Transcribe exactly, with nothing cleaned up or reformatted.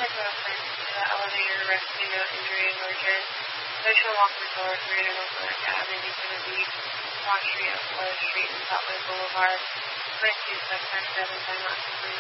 like reference to the elevator rescue no injury emergent. Ocean Walk Resort, Marina North America Avenue, Newport Beach, Wash Street, Florida Street, and Southwest Boulevard. Please use the ten seven time